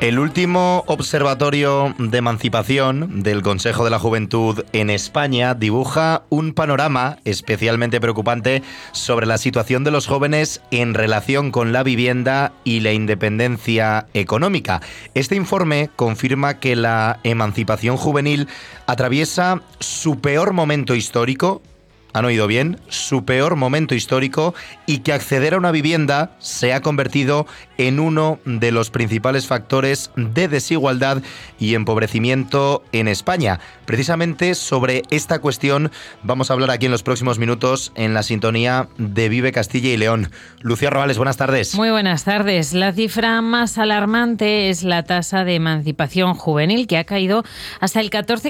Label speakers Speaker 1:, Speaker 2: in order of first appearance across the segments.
Speaker 1: El último observatorio de emancipación del Consejo de la Juventud en España dibuja un panorama especialmente preocupante sobre la situación de los jóvenes en relación con la vivienda y la independencia económica. Este informe confirma que la emancipación juvenil atraviesa su peor momento histórico. ¿Han oído bien? Su peor momento histórico, y que acceder a una vivienda se ha convertido en uno de los principales factores de desigualdad y empobrecimiento en España. Precisamente sobre esta cuestión vamos a hablar aquí en los próximos minutos en la sintonía de Vive Castilla y León. Lucía Robales, buenas tardes.
Speaker 2: Muy buenas tardes. La cifra más alarmante es la tasa de emancipación juvenil, que ha caído hasta el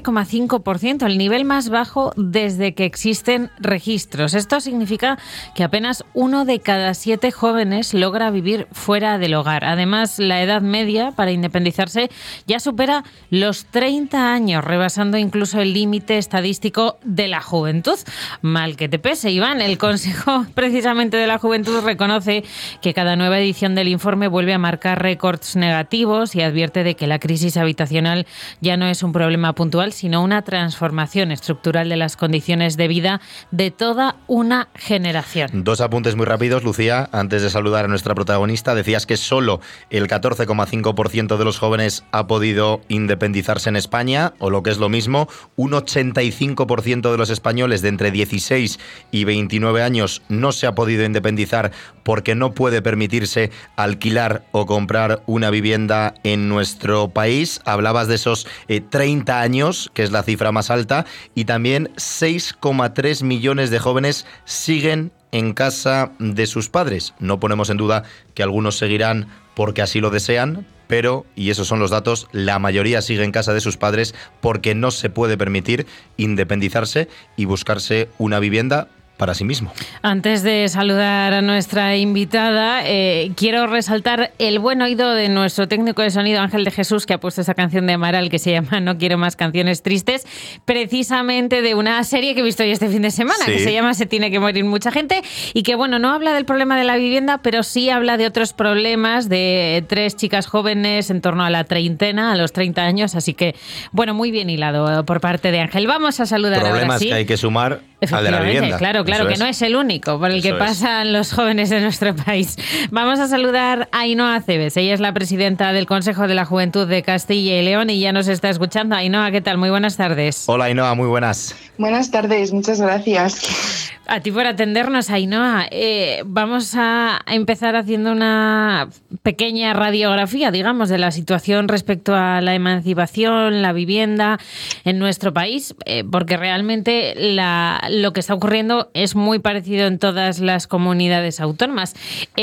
Speaker 2: 14,5%, el nivel más bajo desde que existen registros. Esto significa que apenas 1 de cada 7 jóvenes logra vivir fuera del hogar. Además, la edad media para independizarse ya supera los 30 años, rebasando incluso el límite estadístico de la juventud. Mal que te pese, Iván, el Consejo precisamente de la Juventud reconoce que cada nueva edición del informe vuelve a marcar récords negativos y advierte de que la crisis habitacional ya no es un problema puntual, sino una transformación estructural de las condiciones de vida de toda una generación.
Speaker 1: Dos apuntes muy rápidos, Lucía, antes de saludar a nuestra protagonista. Decías que solo el 14,5% de los jóvenes ha podido independizarse en España, o lo que es lo mismo, un 85% de los españoles de entre 16 y 29 años no se ha podido independizar porque no puede permitirse alquilar o comprar una vivienda en nuestro país. Hablabas de esos 30 años, que es la cifra más alta, y también 6,3 millones de jóvenes siguen en casa de sus padres. No ponemos en duda que algunos seguirán porque así lo desean, pero, y esos son los datos, la mayoría sigue en casa de sus padres porque no se puede permitir independizarse y buscarse una vivienda para sí mismo.
Speaker 2: Antes de saludar a nuestra invitada, quiero resaltar el buen oído de nuestro técnico de sonido, Ángel de Jesús, que ha puesto esa canción de Amaral que se llama No quiero más canciones tristes, precisamente de una serie que he visto hoy este fin de semana, sí, que se llama Se tiene que morir mucha gente, y que, bueno, no habla del problema de la vivienda, pero sí habla de otros problemas de 3 chicas jóvenes en torno a la treintena, a los 30 años, así que, bueno, muy bien hilado por parte de Ángel. Vamos a saludar
Speaker 1: problemas
Speaker 2: ahora sí.
Speaker 1: Que hay que sumar al de la vivienda.
Speaker 2: Claro, que no es el único por el que pasan los jóvenes de nuestro país. Vamos a saludar a Ainhoa Acebes. Ella es la presidenta del Consejo de la Juventud de Castilla y León y ya nos está escuchando. Ainhoa, ¿qué tal? Muy buenas tardes.
Speaker 1: Hola, Ainhoa, muy buenas.
Speaker 3: Buenas tardes, muchas gracias.
Speaker 2: A ti por atendernos, Ainhoa. Vamos a empezar haciendo una pequeña radiografía, digamos, de la situación respecto a la emancipación, la vivienda en nuestro país, porque realmente lo que está ocurriendo es muy parecido en todas las comunidades autónomas.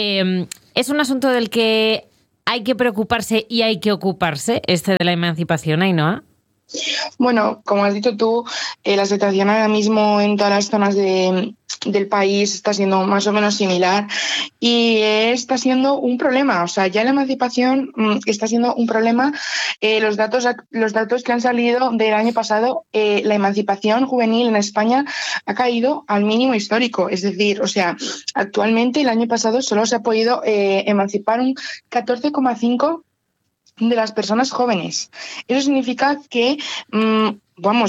Speaker 2: Es un asunto del que hay que preocuparse y hay que ocuparse, de la emancipación, Ainhoa.
Speaker 3: Bueno, como has dicho tú, la situación ahora mismo en todas las zonas del país está siendo más o menos similar y está siendo un problema. O sea, ya la emancipación está siendo un problema. Los datos que han salido del año pasado, la emancipación juvenil en España ha caído al mínimo histórico. Es decir, o sea, actualmente el año pasado solo se ha podido emancipar un 14,5% de las personas jóvenes. Eso significa que un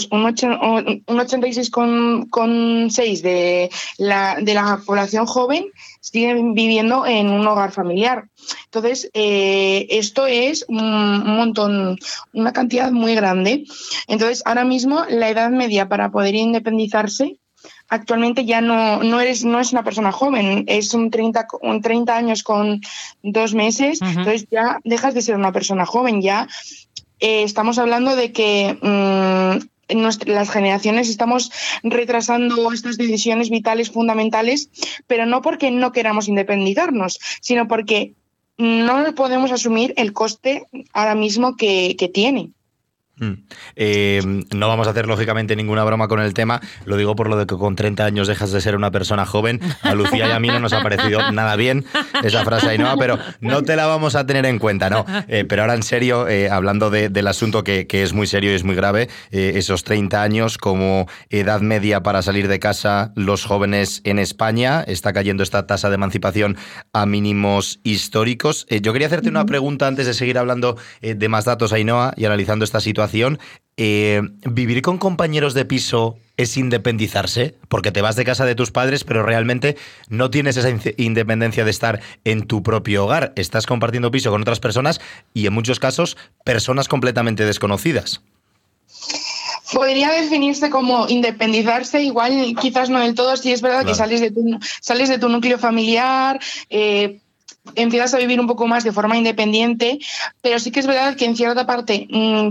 Speaker 3: 86,6% de la población joven siguen viviendo en un hogar familiar. Entonces, esto es un montón, una cantidad muy grande. Entonces, ahora mismo la edad media para poder independizarse actualmente ya no es una persona joven, es un 30 años con 2 meses. Uh-huh. Entonces ya dejas de ser una persona joven, ya estamos hablando de que las generaciones estamos retrasando estas decisiones vitales fundamentales, pero no porque no queramos independizarnos, sino porque no podemos asumir el coste ahora mismo que tiene.
Speaker 1: No vamos a hacer lógicamente ninguna broma con el tema, lo digo por lo de que con 30 años dejas de ser una persona joven. A Lucía y a mí no nos ha parecido nada bien esa frase, Ainhoa, pero no te la vamos a tener en cuenta, ¿no? Pero ahora en serio, hablando del asunto que es muy serio y es muy grave, esos 30 años como edad media para salir de casa, los jóvenes en España, está cayendo esta tasa de emancipación a mínimos históricos. Yo quería hacerte una pregunta antes de seguir hablando de más datos, Ainhoa, y analizando esta situación. ¿Vivir con compañeros de piso es independizarse? Porque te vas de casa de tus padres, pero realmente no tienes esa independencia de estar en tu propio hogar. Estás compartiendo piso con otras personas y en muchos casos personas completamente desconocidas.
Speaker 3: Podría definirse como independizarse, igual quizás no del todo, si es verdad, claro, que sales de tu núcleo familiar, empiezas a vivir un poco más de forma independiente, pero sí que es verdad que en cierta parte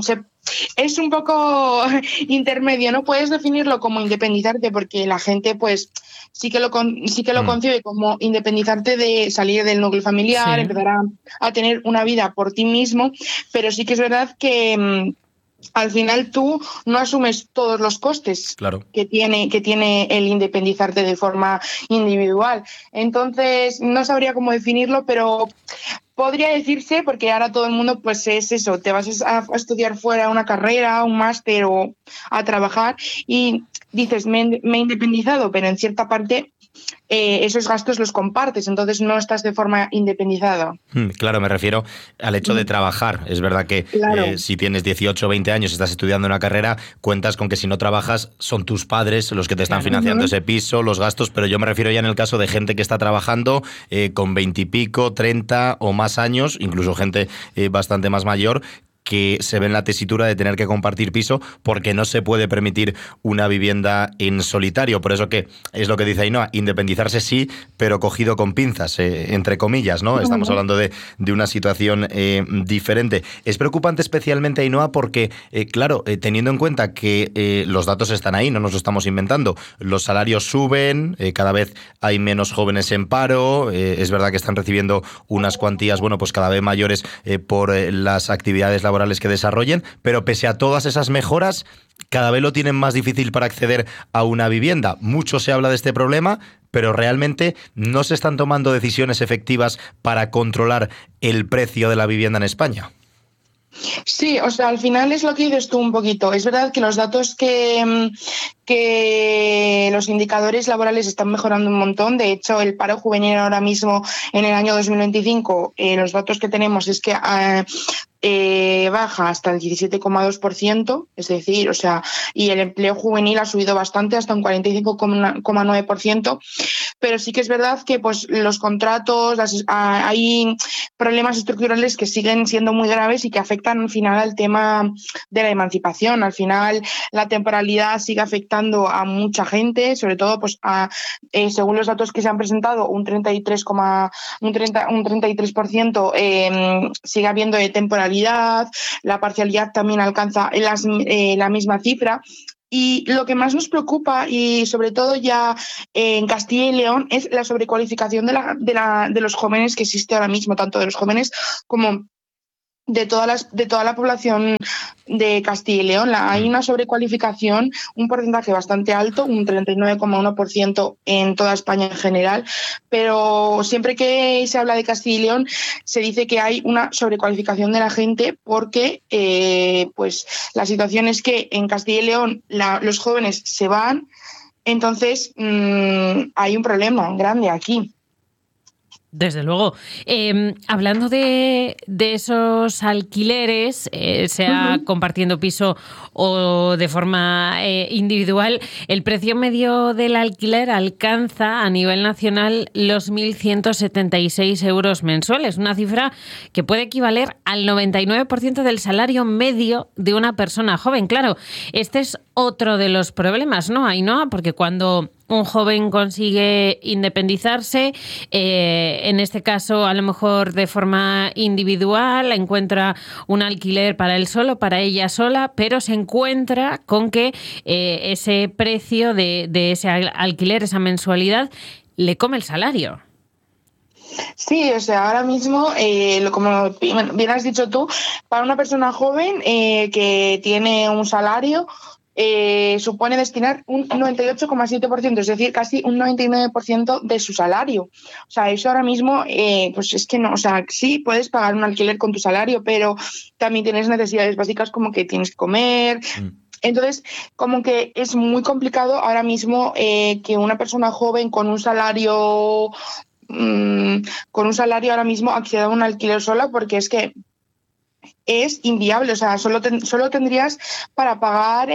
Speaker 3: es un poco intermedio. No puedes definirlo como independizarte porque la gente pues sí que lo concibe como independizarte de salir del núcleo familiar, sí, empezar a tener una vida por ti mismo, pero sí que es verdad que al final tú no asumes todos los costes, claro, que tiene el independizarte de forma individual. Entonces no sabría cómo definirlo, pero podría decirse, porque ahora todo el mundo pues es eso, te vas a estudiar fuera una carrera, un máster o a trabajar y dices me he independizado, pero en cierta parte esos gastos los compartes, entonces no estás de forma independizada.
Speaker 1: Claro, me refiero al hecho de trabajar. Es verdad que claro, si tienes 18 o 20 años, estás estudiando una carrera, cuentas con que si no trabajas son tus padres los que te están financiando ese piso, los gastos, pero yo me refiero ya en el caso de gente que está trabajando con 20 y pico, 30 o más años, incluso gente bastante más mayor, que se ve en la tesitura de tener que compartir piso porque no se puede permitir una vivienda en solitario. Por eso que es lo que dice Ainhoa, independizarse sí, pero cogido con pinzas, entre comillas, ¿no? Estamos hablando de una situación diferente. Es preocupante especialmente, Ainhoa, porque, claro, teniendo en cuenta que los datos están ahí, no nos lo estamos inventando, los salarios suben, cada vez hay menos jóvenes en paro, es verdad que están recibiendo unas cuantías, bueno, pues cada vez mayores por las actividades laborales que desarrollen, pero pese a todas esas mejoras, cada vez lo tienen más difícil para acceder a una vivienda. Mucho se habla de este problema, pero realmente no se están tomando decisiones efectivas para controlar el precio de la vivienda en España.
Speaker 3: Sí, o sea, al final es lo que dices tú un poquito. Es verdad que los datos que los indicadores laborales están mejorando un montón. De hecho, el paro juvenil ahora mismo en el año 2025, los datos que tenemos es que baja hasta el 17,2%, es decir, o sea, y el empleo juvenil ha subido bastante hasta un 45,9%, pero sí que es verdad que pues los contratos, hay problemas estructurales que siguen siendo muy graves y que afectan al final al tema de la emancipación. Al final la temporalidad sigue afectando a mucha gente, sobre todo pues según los datos que se han presentado, un 33% sigue habiendo de temporalidad. La parcialidad también alcanza la misma cifra. Y lo que más nos preocupa, y sobre todo ya en Castilla y León, es la sobrecualificación de los jóvenes que existe ahora mismo, tanto de los jóvenes como de toda la población de Castilla y León. Hay una sobrecualificación, un porcentaje bastante alto, un 39,1% en toda España en general, pero siempre que se habla de Castilla y León se dice que hay una sobrecualificación de la gente porque pues la situación es que en Castilla y León los jóvenes se van, entonces hay un problema grande aquí.
Speaker 2: Desde luego. Hablando de esos alquileres, sea compartiendo piso o de forma individual, el precio medio del alquiler alcanza a nivel nacional los 1.176 euros mensuales, una cifra que puede equivaler al 99% del salario medio de una persona joven. Claro, este es otro de los problemas, ¿no, Ainhoa? Porque cuando un joven consigue independizarse, en este caso a lo mejor de forma individual, encuentra un alquiler para él solo, para ella sola, pero se encuentra con que ese precio de ese alquiler, esa mensualidad, le come el salario.
Speaker 3: Sí, o sea, ahora mismo, como bien has dicho tú, para una persona joven que tiene un salario, supone destinar un 98,7%, es decir, casi un 99% de su salario. O sea, eso ahora mismo, pues es que no, o sea, sí puedes pagar un alquiler con tu salario, pero también tienes necesidades básicas como que tienes que comer. Entonces, como que es muy complicado ahora mismo que una persona joven con un salario ahora mismo acceda a un alquiler sola, porque es que es inviable, o sea, solo tendrías para pagar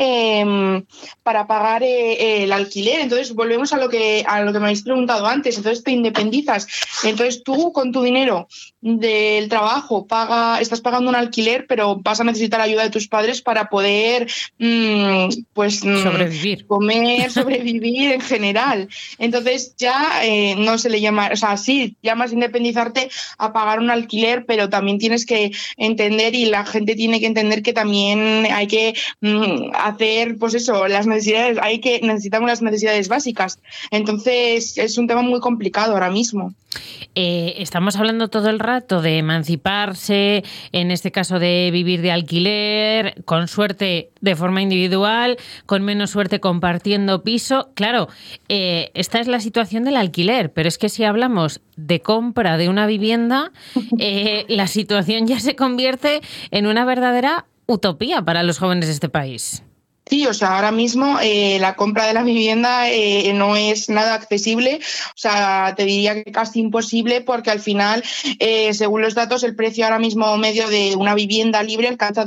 Speaker 3: el alquiler. Entonces volvemos a lo que me habéis preguntado antes. Entonces te independizas, entonces tú con tu dinero del trabajo estás pagando un alquiler, pero vas a necesitar ayuda de tus padres para poder
Speaker 2: sobrevivir,
Speaker 3: comer, sobrevivir en general. Entonces ya no se le llama, o sea, sí, llamas independizarte a pagar un alquiler, pero también tienes que entender, y la gente tiene que entender, que también hay que hacer, pues eso, necesitamos las necesidades básicas. Entonces es un tema muy complicado ahora mismo.
Speaker 2: Estamos hablando todo el rato de emanciparse, en este caso de vivir de alquiler, con suerte de forma individual, con menos suerte compartiendo piso. Claro, esta es la situación del alquiler, pero es que si hablamos de compra de una vivienda, la situación ya se convierte en una verdadera utopía para los jóvenes de este país.
Speaker 3: Sí, o sea, ahora mismo la compra de la vivienda no es nada accesible, o sea, te diría que casi imposible, porque al final, según los datos, el precio ahora mismo medio de una vivienda libre alcanza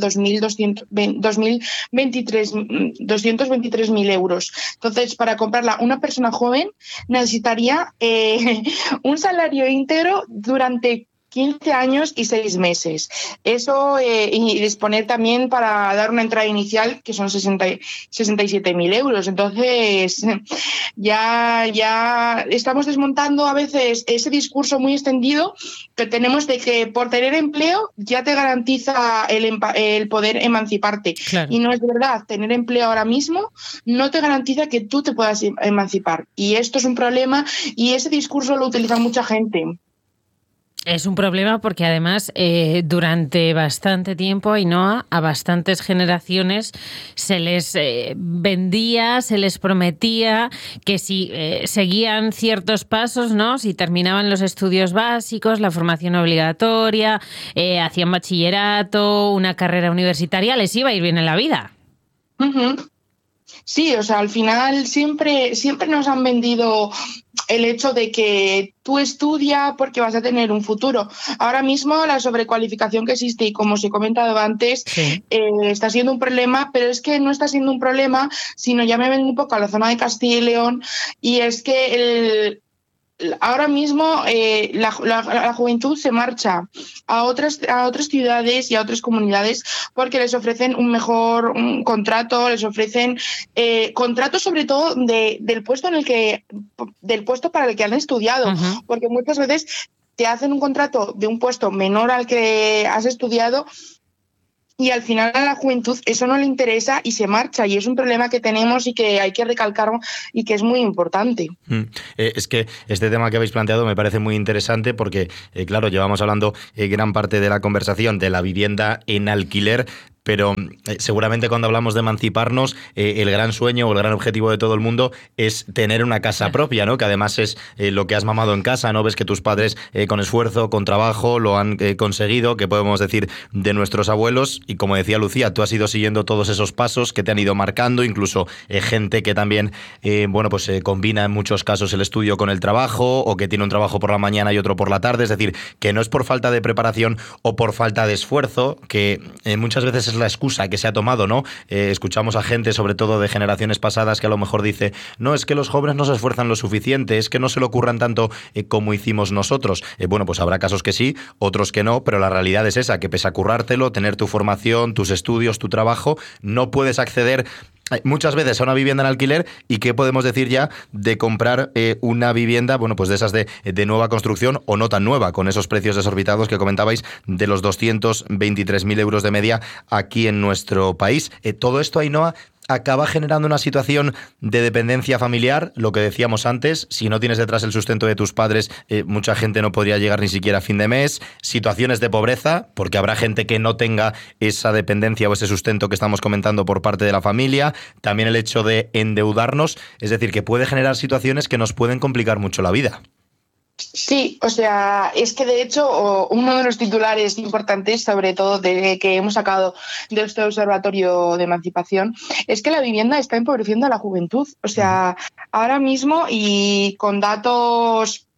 Speaker 3: 223.000 euros. Entonces, para comprarla una persona joven necesitaría un salario íntegro durante 15 años y 6 meses. Eso, y disponer también para dar una entrada inicial, que son 67.000 euros. Entonces, ya estamos desmontando a veces ese discurso muy extendido que tenemos de que por tener empleo ya te garantiza el poder emanciparte. Claro. Y no es verdad. Tener empleo ahora mismo no te garantiza que tú te puedas emancipar. Y esto es un problema, y ese discurso lo utiliza mucha gente.
Speaker 2: Es un problema porque además durante bastante tiempo, Ainhoa, a bastantes generaciones se les vendía, se les prometía que si seguían ciertos pasos, ¿no? Si terminaban los estudios básicos, la formación obligatoria, hacían bachillerato, una carrera universitaria, les iba a ir bien en la vida.
Speaker 3: Uh-huh. Sí, o sea, al final siempre nos han vendido el hecho de que tú estudia porque vas a tener un futuro. Ahora mismo la sobrecualificación que existe, y como os he comentado antes, sí, está siendo un problema, pero es que no está siendo un problema, sino ya me vengo un poco a la zona de Castilla y León, y es que ahora mismo la juventud se marcha a otras ciudades y a otras comunidades porque les ofrecen un contrato, les ofrecen contratos sobre todo del puesto para el que han estudiado, uh-huh, porque muchas veces te hacen un contrato de un puesto menor al que has estudiado, y al final a la juventud eso no le interesa y se marcha, y es un problema que tenemos y que hay que recalcar y que es muy importante.
Speaker 1: Es que este tema que habéis planteado me parece muy interesante porque, claro, llevamos hablando gran parte de la conversación de la vivienda en alquiler, pero seguramente cuando hablamos de emanciparnos, el gran sueño o el gran objetivo de todo el mundo es tener una casa propia, ¿no? Que además es lo que has mamado en casa, ¿no? Ves que tus padres con esfuerzo, con trabajo, lo han conseguido, que podemos decir de nuestros abuelos. Y como decía Lucía, tú has ido siguiendo todos esos pasos que te han ido marcando, incluso gente que también, combina en muchos casos el estudio con el trabajo, o que tiene un trabajo por la mañana y otro por la tarde. Es decir, que no es por falta de preparación o por falta de esfuerzo, que muchas veces es la excusa que se ha tomado, ¿no? Escuchamos a gente, sobre todo de generaciones pasadas, que a lo mejor dice, no, es que los jóvenes no se esfuerzan lo suficiente, es que no se lo ocurran tanto como hicimos nosotros. Pues habrá casos que sí, otros que no, pero la realidad es esa, que pese a currártelo, tener tu formación, tus estudios, tu trabajo, no puedes acceder muchas veces a una vivienda en alquiler. ¿Y qué podemos decir ya de comprar una vivienda, de esas de nueva construcción o no tan nueva, con esos precios desorbitados que comentabais de los 223.000 euros de media aquí en nuestro país? Todo esto, Ainhoa, acaba generando una situación de dependencia familiar, lo que decíamos antes, si no tienes detrás el sustento de tus padres, mucha gente no podría llegar ni siquiera a fin de mes, situaciones de pobreza, porque habrá gente que no tenga esa dependencia o ese sustento que estamos comentando por parte de la familia, también el hecho de endeudarnos, es decir, que puede generar situaciones que nos pueden complicar mucho la vida.
Speaker 3: Sí, o sea, es que de hecho uno de los titulares importantes, sobre todo de que hemos sacado de este observatorio de emancipación, es que la vivienda está empobreciendo a la juventud. O sea, ahora mismo y con datos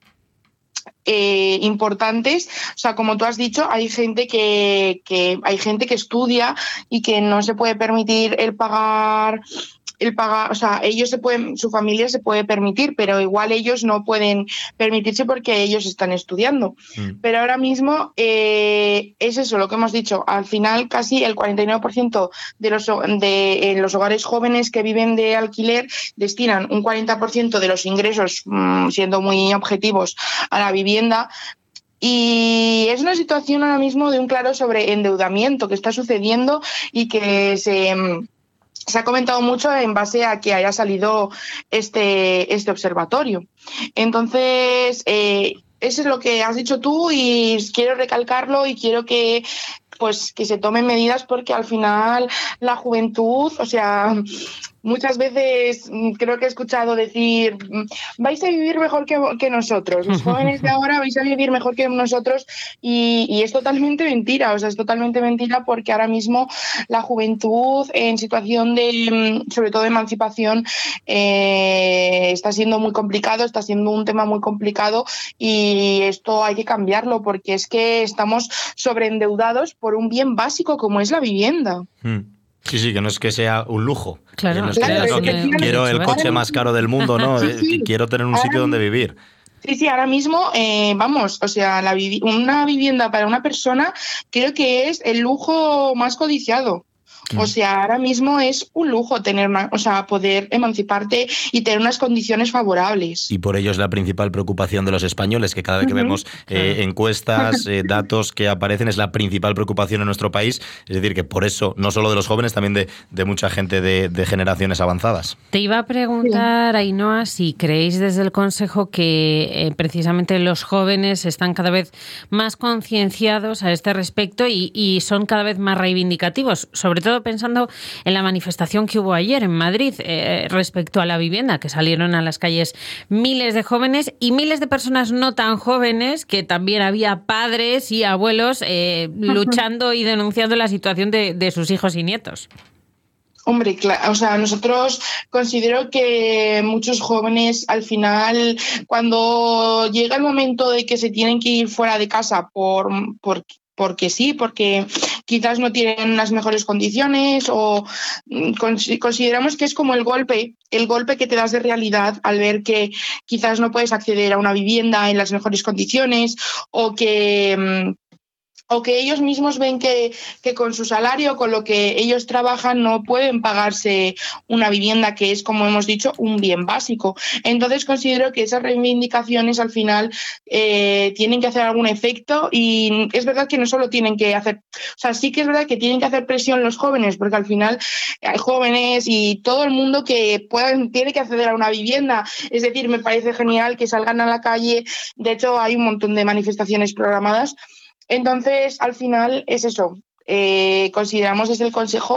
Speaker 3: importantes, o sea, como tú has dicho, hay gente que estudia y que no se puede permitir el pagar, o sea, su familia se puede permitir, pero igual ellos no pueden permitirse porque ellos están estudiando. Pero ahora mismo es eso lo que hemos dicho. Al final, casi el 49% de los hogares jóvenes que viven de alquiler destinan un 40% de los ingresos, siendo muy objetivos, a la vivienda. Y es una situación ahora mismo de un claro sobreendeudamiento que está sucediendo y que se ha comentado mucho en base a que haya salido este observatorio. Entonces, eso es lo que has dicho tú y quiero recalcarlo y quiero que se tomen medidas porque al final la juventud, o sea, muchas veces creo que he escuchado decir vais a vivir mejor que nosotros, los jóvenes de ahora vais a vivir mejor que nosotros y es totalmente mentira, o sea, es totalmente mentira porque ahora mismo la juventud en situación de, sobre todo de emancipación, está siendo muy complicado, está siendo un tema muy complicado y esto hay que cambiarlo porque es que estamos sobreendeudados por un bien básico como es la vivienda.
Speaker 1: Sí, que no es que sea un lujo.
Speaker 2: Claro,
Speaker 1: no es que quiero el coche más caro del mundo, ¿no? Sí. Quiero tener un sitio donde vivir.
Speaker 3: Sí, ahora mismo, o sea, una vivienda para una persona creo que es el lujo más codiciado. O sea, ahora mismo es un lujo poder emanciparte y tener unas condiciones favorables.
Speaker 1: Y por ello es la principal preocupación de los españoles, que cada vez que vemos encuestas, datos que aparecen, es la principal preocupación en nuestro país. Es decir, que por eso, no solo de los jóvenes, también de mucha gente de generaciones avanzadas.
Speaker 2: Te iba a preguntar, Ainhoa, si creéis desde el Consejo que precisamente los jóvenes están cada vez más concienciados a este respecto y son cada vez más reivindicativos, sobre todo pensando en la manifestación que hubo ayer en Madrid respecto a la vivienda, que salieron a las calles miles de jóvenes y miles de personas no tan jóvenes, que también había padres y abuelos luchando y denunciando la situación de sus hijos y nietos.
Speaker 3: Hombre, claro, o sea, nosotros considero que muchos jóvenes al final, cuando llega el momento de que se tienen que ir fuera de casa porque sí, porque quizás no tienen las mejores condiciones o consideramos que es como el golpe que te das de realidad al ver que quizás no puedes acceder a una vivienda en las mejores condiciones o que ellos mismos ven que con su salario, con lo que ellos trabajan, no pueden pagarse una vivienda que es, como hemos dicho, un bien básico. Entonces considero que esas reivindicaciones al final tienen que hacer algún efecto y es verdad que no solo tienen que hacer, o sea, sí que es verdad que tienen que hacer presión los jóvenes, porque al final hay jóvenes y todo el mundo que tiene que acceder a una vivienda. Es decir, me parece genial que salgan a la calle. De hecho, hay un montón de manifestaciones programadas. Entonces, al final es eso. Consideramos desde el Consejo